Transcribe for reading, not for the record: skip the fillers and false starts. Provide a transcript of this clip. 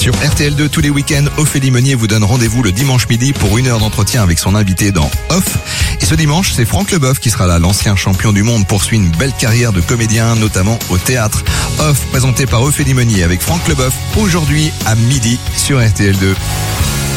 Sur RTL2, tous les week-ends, Ophélie Meunier vous donne rendez-vous le dimanche midi pour 1 heure d'entretien avec son invité dans Off. Et ce dimanche, c'est Franck Leboeuf qui sera là. L'ancien champion du monde poursuit une belle carrière de comédien, notamment au théâtre. Off, présenté par Ophélie Meunier avec Franck Leboeuf, aujourd'hui à midi sur RTL2.